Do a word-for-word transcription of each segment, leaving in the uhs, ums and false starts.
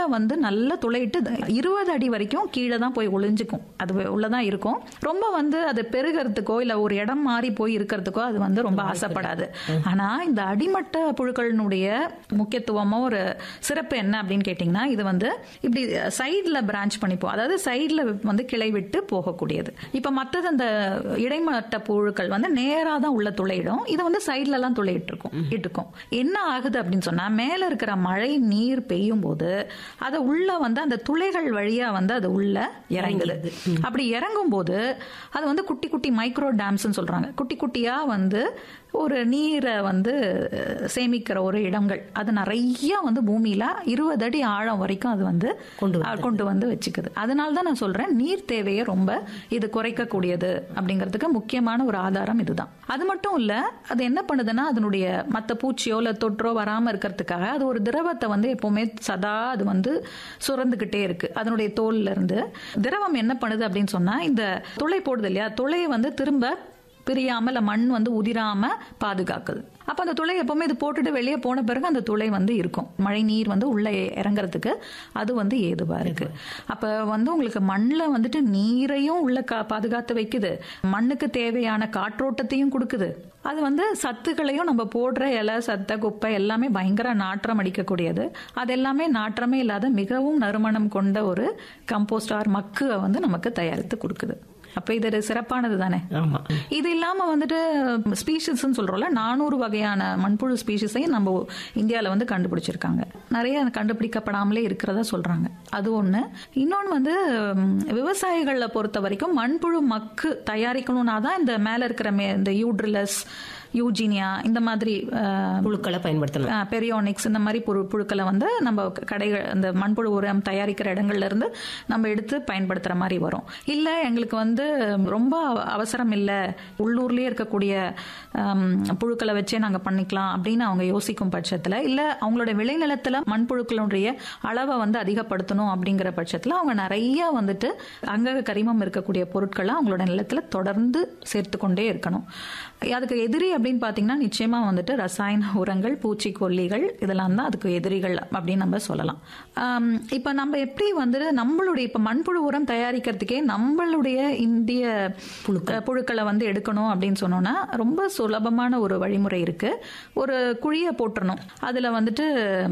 வந்து நல்லா துளையிட்டு இருபது அடி வரைக்கும் கீழே தான் போய் ஒளிஞ்சுக்கும். அது உள்ளதான் இருக்கும். ரொம்ப வந்து அது பெருகிறதுக்கோ இல்ல ஒரு இடம் மாறி போய் இருக்கிறதுக்கோ அது வந்து ரொம்ப ஆசைப்படாது. ஆனா இந்த அடிமட்ட புழுக்களினுடைய முக்கியத்துவமோ ஒரு சிறப்பு என்ன அப்படின்னு கேட்டீங்கன்னா, இது வந்து இப்படி சைட்ல பிரான்ச் பண்ணிப்போம். அதாவது சைட்ல வந்து கிளை விட்டு போகக்கூடியது. இப்ப மற்றது அந்த இடைமட்ட புழுக்கள் வந்து நேரா தான் உள்ள துளையிடும். இது வந்து சைட்ல எல்லாம் துளையிட்டு இருக்கும் இட்டுக்கும். என்ன ஆகுது அப்படின்னு சொன்னா, மேல இருக்கிற மழை நீர் பெய்யும் போது அது உள்ள வந்து அந்த துளைகள் வழியா வந்து அது உள்ள இறங்குது. அப்படி இறங்கும் போது அது வந்து குட்டி குட்டி மைக்ரோ டேம்ஸ் சொல்றாங்க. குட்டி குட்டியா வந்து ஒரு நீரை வந்து சேமிக்கிற ஒரு இடங்கள் அது நிறைய வந்து பூமியில இருபது அடி ஆழம் வரைக்கும் அது வந்து கொண்டு வந்து வச்சுக்குது. அதனால தான் நான் சொல்றேன், நீர் தேவையை ரொம்ப இது குறைக்கக்கூடியது அப்படிங்கிறதுக்கு முக்கியமான ஒரு ஆதாரம் இதுதான். அது மட்டும் இல்ல, அது என்ன பண்ணுதுன்னா, அதனுடைய மற்ற பூச்சியோ இல்ல தொற்றோ வராம இருக்கிறதுக்காக அது ஒரு திரவத்தை வந்து எப்பவுமே சதா அது வந்து சுரந்துகிட்டே இருக்கு. அதனுடைய தோல்ல இருந்து திரவம் என்ன பண்ணுது அப்படின்னு சொன்னா, இந்த துளை போடுது இல்லையா, துளையை வந்து திரும்ப பிரியாம இல்ல மண் வந்து உதிராம பாதுகாக்குது. அப்ப அந்த துளை எப்பவுமே இது போட்டுட்டு வெளியே போன பிறகு அந்த துளை வந்து இருக்கும். மழை நீர் வந்து உள்ள இறங்குறதுக்கு அது வந்து ஏதுவா இருக்கு. அப்ப வந்து உங்களுக்கு மண்ணில் வந்துட்டு நீரையும் உள்ள பாதுகாத்து வைக்குது, மண்ணுக்கு தேவையான காற்றோட்டத்தையும் கொடுக்குது. அது வந்து சத்துக்களையும் நம்ம போடுற இலை சத்த குப்பை எல்லாமே பயங்கர நாற்றம் அடிக்கக்கூடியது. அது எல்லாமே நாற்றமே இல்லாத மிகவும் நறுமணம் கொண்ட ஒரு கம்போஸ்ட் ஆர் மக்கு வந்து நமக்கு தயாரித்து கொடுக்குது. அப்ப இது சிறப்பானது தானே. இது இல்லாம வந்துட்டு ஸ்பீஷிஸ் சொல்றோம்ல, நானூறு வகையான மண்புழு ஸ்பீஷிஸையும் நம்ம இந்தியாவில வந்து கண்டுபிடிச்சிருக்காங்க. நிறைய கண்டுபிடிக்கப்படாமலே இருக்கிறதா சொல்றாங்க. அது ஒண்ணு. இன்னொன்னு வந்து விவசாயிகளை பொறுத்த வரைக்கும் மண்புழு மக்கு தயாரிக்கணும்னா தான் இந்த மேல இருக்கிற இந்த யூட்ரிலஸ், யூஜீனியா இந்த மாதிரி புழுக்களை பயன்படுத்தலாம். பெரியோனிக்ஸ் இந்த மாதிரி புழுக்களை வந்து நம்ம கடைகள் அந்த மண்புழு உரம் தயாரிக்கிற இடங்கள்ல இருந்து நம்ம எடுத்து பயன்படுத்துற மாதிரி வரும். இல்ல எங்களுக்கு வந்து ரொம்ப அவசரம் இல்ல, உள்ளூர்லயே இருக்கக்கூடிய புழுக்களை வச்சே நாங்க பண்ணிக்கலாம் அப்படின்னு அவங்க யோசிக்கும் பட்சத்துல, இல்ல அவங்களோட விளைநிலத்துல மண்புழுக்களுடைய அளவை வந்து அதிகப்படுத்தணும் அப்படிங்கிற பட்சத்துல அவங்க நிறைய வந்துட்டு அங்க கரிமம் இருக்கக்கூடிய பொருட்களை அவங்களோட நிலத்துல தொடர்ந்து சேர்த்து கொண்டே இருக்கணும். அதுக்கு எதிரி அப்படின்னு பாத்தீங்கன்னா நிச்சயமா வந்துட்டு ரசாயன உரங்கள், பூச்சிக்கொல்லிகள் இதெல்லாம் தான் அதுக்கு எதிரிகள் அப்படின்னு நம்ம சொல்லலாம். இப்ப நம்ம எப்படி வந்துட்டு நம்மளுடைய இப்ப மண்புழு உரம் தயாரிக்கிறதுக்கே நம்மளுடைய இந்திய புழுக்களை வந்து எடுக்கணும் அப்படின்னு சொன்னோம்னா ரொம்ப சுலபமான ஒரு வழிமுறை இருக்கு. ஒரு குழிய போட்டுறணும். அதுல வந்துட்டு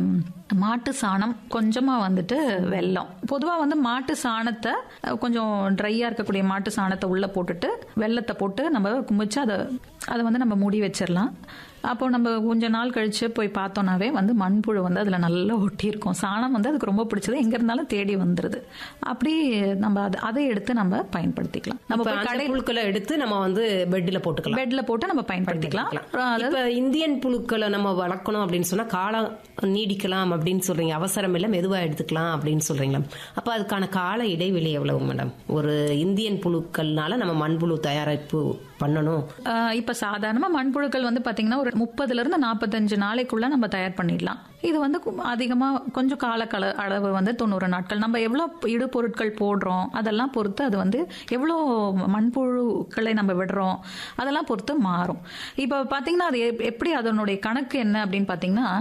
மாட்டு சாணம், கொஞ்சமா வந்துட்டு வெல்லம். பொதுவா வந்து மாட்டு சாணத்தை கொஞ்சம் ட்ரையா இருக்கக்கூடிய மாட்டு சாணத்தை உள்ள போட்டுட்டு வெள்ளத்தை போட்டு நம்ம குமிச்சு அதை அதை வந்து நம்ம மூடி வச்சிடலாம். அப்போ நம்ம கொஞ்ச நாள் கழிச்சு போய் பார்த்தோம்னாவே வந்து மண்புழு வந்து அதுல நல்லா ஒட்டி இருக்கும். சாணம் வந்து அதுக்கு ரொம்ப பிடிச்சது, எங்க இருந்தாலும் தேடி வந்துருது. அப்படி நம்ம அதை எடுத்து நம்ம பயன்படுத்திக்கலாம். நம்ம கடை புழுக்களை எடுத்து நம்ம வந்து பெட்ல போட்டுக்கலாம். பெட்ல போட்டு நம்ம பயன்படுத்திக்கலாம். இப்ப இந்தியன் புழுக்களை நம்ம வளர்க்கணும் அப்படின்னு சொன்னா காலம் நீடிக்கலாம் அப்படின்னு சொல்றீங்க. அவசரம் இல்ல, மெதுவா எடுத்துக்கலாம் அப்படின்னு சொல்றீங்களா? அப்ப அதுக்கான கால இடைவெளி எவ்வளவு மேடம்? ஒரு இந்தியன் புழுக்கள்னால நம்ம மண்புழு தயாரிப்பு பண்ணணும். இப்ப சாதாரணமா மண்புழுக்கள் வந்து பாத்தீங்கன்னா ஒரு முப்பதுல இருந்து நாற்பத்தஞ்சு நாளைக்குள்ள நம்ம தயார் பண்ணிடலாம். இது வந்து அதிகமா கொஞ்சம் கால அளவு வந்து தொண்ணூறு நாட்கள். நம்ம எவ்வளவு இடு பொருட்கள் போடுறோம் அதெல்லாம் பொறுத்து அது வந்து எவ்வளவு மண்புழுக்களை நம்ம விடுறோம் அதெல்லாம் பொறுத்து மாறும். இப்ப பாத்தீங்கன்னா அது எப்படி அதனுடைய கணக்கு என்ன அப்படின்னு பாத்தீங்கன்னா,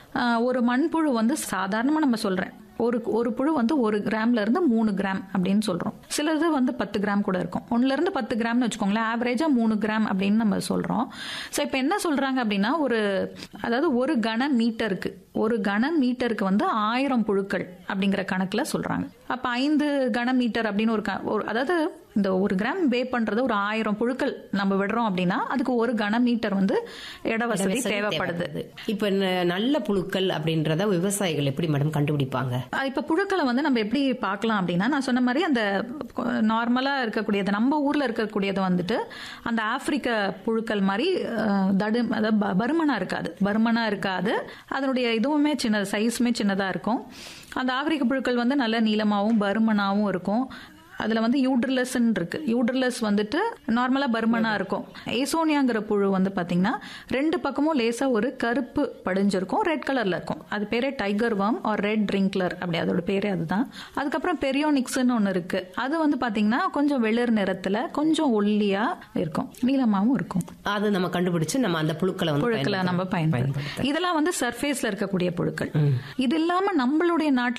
ஒரு மண்புழு வந்து சாதாரணமா நம்ம சொல்றேன் ஒரு ஒரு புழு வந்து ஒரு கிராம்ல இருந்து மூணு கிராம் அப்படின்னு சொல்றோம். சிலது வந்து பத்து கிராம் கூட இருக்கும். ஒன்னுல இருந்து பத்து கிராம்னு வச்சுக்கோங்களேன். ஆவரேஜா மூணு கிராம் அப்படின்னு நம்ம சொல்றோம். சோ இப்ப என்ன சொல்றாங்க அப்படின்னா, ஒரு அதாவது ஒரு கன மீட்டருக்கு ஒரு கன மீட்டருக்கு வந்து ஆயிரம் புழுக்கள் அப்படிங்கிற கணக்குல சொல்றாங்க. அப்ப ஐந்து கன மீட்டர் அப்படின்னு ஒரு அதாவது இந்த ஒரு கிராம் வே பண்றது ஒரு ஆயிரம் புழுக்கள் நம்ம விடுறோம் அப்படின்னா அதுக்கு ஒரு கன மீட்டர் வந்து இட வசதி தேவைப்படுது. இப்ப நல்ல புழுக்கள் அப்படின்றத விவசாயிகள் எப்படி மேடம் கண்டுபிடிப்பாங்க? இப்ப புழுக்களை வந்து நம்ம எப்படி பார்க்கலாம் அப்படின்னா, நான் சொன்ன மாதிரி அந்த நார்மலா இருக்கக்கூடியது நம்ம ஊர்ல இருக்கக்கூடியது வந்துட்டு அந்த ஆப்பிரிக்க புழுக்கள் மாதிரி தடு அதாவது பருமனா இருக்காது பருமனா இருக்காது அதனுடைய இதுவுமே சின்ன சைஸுமே சின்னதா இருக்கும். அந்த ஆப்பிரிக்க புழுக்கள் வந்து நல்ல நீளமாவும் பருமனாவும் இருக்கும். அதுல வந்து யூட்ரிலஸ் இருக்கு. யூட்ரிலஸ் வந்துட்டு நார்மலா பர்மனா இருக்கும். ஏசோனியாங்கிற புழு வந்து பாத்தீங்கன்னா ரெண்டு பக்கமும் லேசா ஒரு கருப்பு படிஞ்சிருக்கும், ரெட் கலர்ல இருக்கும். அது பேரே டைகர் வார்ம் ஆர் ரெட் ட்ரிங்க்லர், அப்படி அதோட பேரே அதுதான். அதுக்கப்புறம் பெரியோனிக்ஸ்னு ஒன்னு இருக்கு. அது வந்து பாத்தீங்கன்னா கொஞ்சம் வெளிர் நிறத்துல கொஞ்சம் ஒல்லியா இருக்கும், நீளமாவும் இருக்கும். அது நம்ம கண்டுபிடிச்சு நம்ம அந்த புழுக்களை புழுக்களை நம்ம பயன்படுத்தலாம். இதெல்லாம் வந்து சர்ஃபேஸ்ல இருக்கக்கூடிய புழுக்கள். இது இல்லாம நம்மளுடைய நாட்டுல